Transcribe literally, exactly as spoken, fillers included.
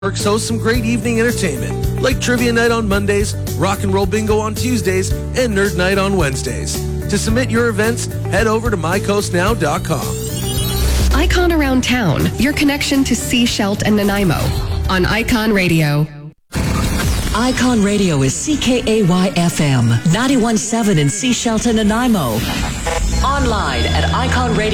Works hosts some great evening entertainment, like Trivia Night on Mondays, Rock and Roll Bingo on Tuesdays, and Nerd Night on Wednesdays. To submit your events, head over to my coast now dot com. Icon Around Town, your connection to Seashelt and Nanaimo on Icon Radio. Icon Radio is C K A Y F M, ninety-one point seven in Seashelt and Nanaimo. Online at icon radio.